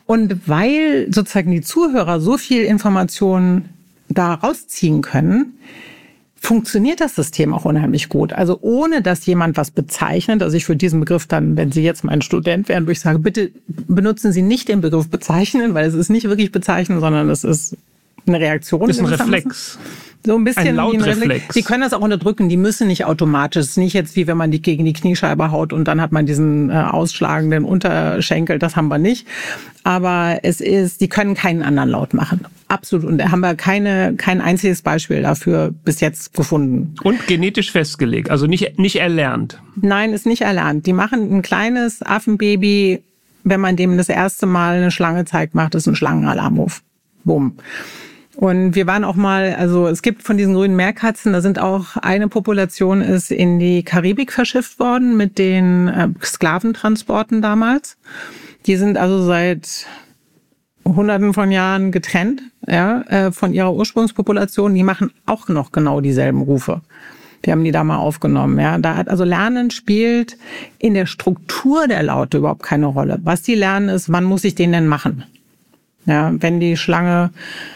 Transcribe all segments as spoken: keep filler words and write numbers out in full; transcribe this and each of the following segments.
Und weil sozusagen die Zuhörer so viel Informationen da rausziehen können, funktioniert das System auch unheimlich gut. Also ohne, dass jemand was bezeichnet. Also ich würde diesen Begriff dann, wenn Sie jetzt mein Student wären, würde ich sagen, bitte benutzen Sie nicht den Begriff bezeichnen, weil es ist nicht wirklich bezeichnen, sondern es ist eine Reaktion. Das ist ein Reflex. So ein bisschen ein Lautreflex. Wie ein Reflex. Die können das auch unterdrücken, die müssen nicht automatisch. Es ist nicht jetzt wie wenn man die gegen die Kniescheibe haut und dann hat man diesen äh, ausschlagenden Unterschenkel, das haben wir nicht. Aber es ist, die können keinen anderen Laut machen. Absolut. Und da haben wir keine, kein einziges Beispiel dafür bis jetzt gefunden. Und genetisch festgelegt, also nicht, nicht erlernt. Nein, ist nicht erlernt. Die machen ein kleines Affenbaby, wenn man dem das erste Mal eine Schlange zeigt, macht es einen Schlangenalarmruf. Bumm. Und wir waren auch mal, also es gibt von diesen grünen Meerkatzen, da sind auch eine Population ist in die Karibik verschifft worden mit den äh, Sklaventransporten damals. Die sind also seit Hunderten von Jahren getrennt, ja, äh, von ihrer Ursprungspopulation. Die machen auch noch genau dieselben Rufe. Wir haben die da mal aufgenommen, ja. Da hat also Lernen spielt in der Struktur der Laute überhaupt keine Rolle. Was die lernen ist, wann muss ich den denn machen? Ja, wenn die Schlange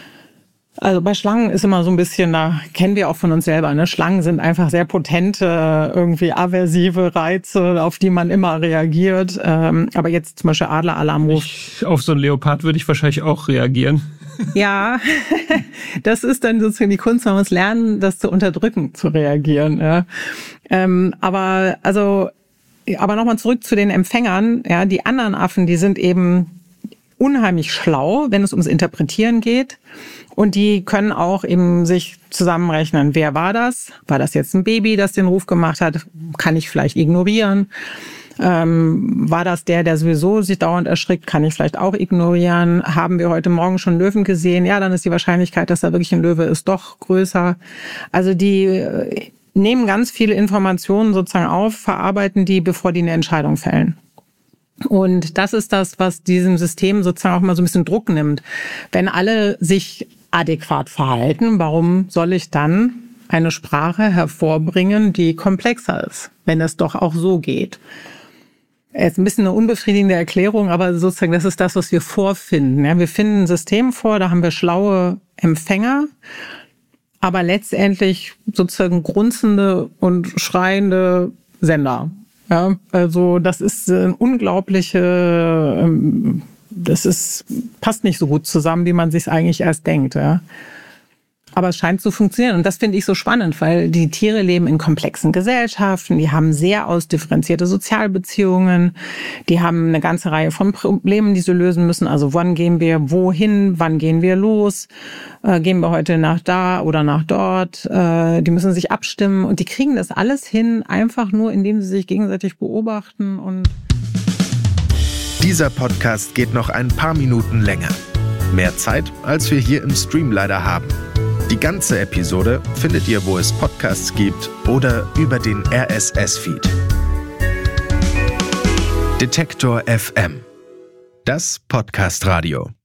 Also bei Schlangen ist immer so ein bisschen, da kennen wir auch von uns selber, ne? Schlangen sind einfach sehr potente, irgendwie aversive Reize, auf die man immer reagiert. Ähm, aber jetzt zum Beispiel Adleralarmruf. Ich, auf so einen Leopard würde ich wahrscheinlich auch reagieren. Ja, das ist dann sozusagen die Kunst, man muss lernen, das zu unterdrücken, zu reagieren. Ja. Ähm, aber also, aber nochmal zurück zu den Empfängern. Ja, die anderen Affen, die sind eben unheimlich schlau, wenn es ums Interpretieren geht. Und die können auch eben sich zusammenrechnen, wer war das? War das jetzt ein Baby, das den Ruf gemacht hat? Kann ich vielleicht ignorieren? Ähm, war das der, der sowieso sich dauernd erschrickt? Kann ich vielleicht auch ignorieren? Haben wir heute Morgen schon Löwen gesehen? Ja, dann ist die Wahrscheinlichkeit, dass da wirklich ein Löwe ist, doch größer. Also die äh, nehmen ganz viele Informationen sozusagen auf, verarbeiten die, bevor die eine Entscheidung fällen. Und das ist das, was diesem System sozusagen auch mal so ein bisschen Druck nimmt. Wenn alle sich adäquat verhalten, warum soll ich dann eine Sprache hervorbringen, die komplexer ist, wenn es doch auch so geht? Es ist ein bisschen eine unbefriedigende Erklärung, aber sozusagen das ist das, was wir vorfinden. Ja, wir finden ein System vor, da haben wir schlaue Empfänger, aber letztendlich sozusagen grunzende und schreiende Sender. Ja, also das ist ein unglaubliche, das ist, passt nicht so gut zusammen, wie man sich eigentlich erst denkt. Ja. Aber es scheint zu funktionieren und das finde ich so spannend, weil die Tiere leben in komplexen Gesellschaften, die haben sehr ausdifferenzierte Sozialbeziehungen, die haben eine ganze Reihe von Problemen, die sie lösen müssen. Also wann gehen wir wohin, wann gehen wir los, äh, gehen wir heute nach da oder nach dort, äh, die müssen sich abstimmen und die kriegen das alles hin, einfach nur indem sie sich gegenseitig beobachten. Und dieser Podcast geht noch ein paar Minuten länger. Mehr Zeit, als wir hier im Stream leider haben. Die ganze Episode findet ihr, wo es Podcasts gibt oder über den R S S-Feed. Detektor F M. Das Podcast-Radio.